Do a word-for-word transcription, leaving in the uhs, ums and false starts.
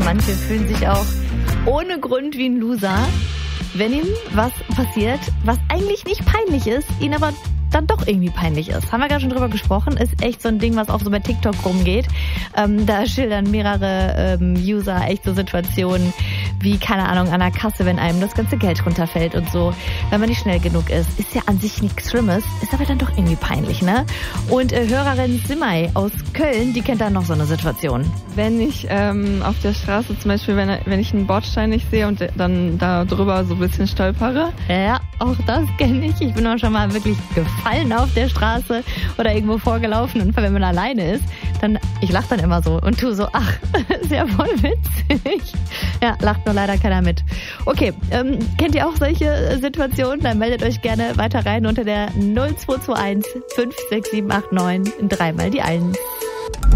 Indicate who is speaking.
Speaker 1: manche fühlen sich auch ohne Grund wie ein Loser, wenn ihnen was passiert, was eigentlich nicht peinlich ist, ihnen aber dann doch irgendwie peinlich ist. Haben wir gerade schon drüber gesprochen. Ist echt so ein Ding, was auch so bei TikTok rumgeht. Ähm, da schildern mehrere ähm, User echt so Situationen wie, keine Ahnung, an der Kasse, wenn einem das ganze Geld runterfällt und so. Wenn man nicht schnell genug ist. Ist ja an sich nichts Schlimmes, ist aber dann doch irgendwie peinlich, ne? Und äh, Hörerin Simay aus Köln, die kennt da noch so eine Situation.
Speaker 2: Wenn ich ähm, auf der Straße zum Beispiel, wenn, wenn ich einen Bordstein nicht sehe und dann da drüber so ein bisschen stolpere.
Speaker 1: Ja, auch das kenne ich. Ich bin auch schon mal wirklich gefallen auf der Straße oder irgendwo vorgelaufen. Und wenn man alleine ist, dann, ich lache dann immer so und tu so, ach, ist ja voll witzig. Ja, lacht nur leider keiner mit. Okay, ähm, kennt ihr auch solche Situationen? Dann meldet euch gerne weiter rein unter der null zwei zwei eins fünf sechs sieben acht neun, dreimal die eins.